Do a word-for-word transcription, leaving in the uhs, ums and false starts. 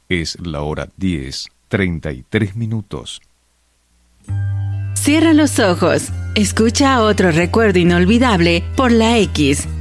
Es la hora diez, treinta y tres minutos. Cierra los ojos. Escucha otro recuerdo inolvidable por la X